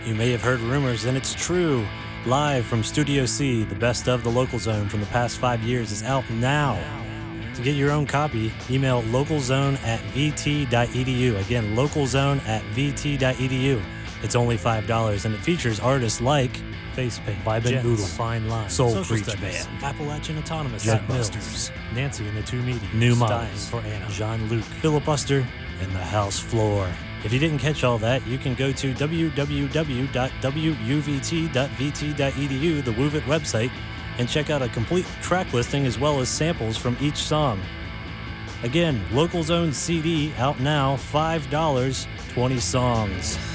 You may have heard rumors, and it's true. Live from Studio C, the best of the Local Zone from the past 5 years is out now. To get your own copy, email localzone@vt.edu. Again, localzone@vt.edu. It's only $5, and it features artists like Facepaint, Vibe and Boodle, Fine Line, Soul Preach Studies, Band, Appalachian Autonomous, Jack Mills, Nancy and the Two Meaties, New Stein Models, for Anna, Jean-Luc, Filibuster, and the House Floor. If you didn't catch all that, you can go to www.wuvt.vt.edu, the WUVIT website, and check out a complete track listing as well as samples from each song. Again, Local Zone CD out now, $5, 20 songs.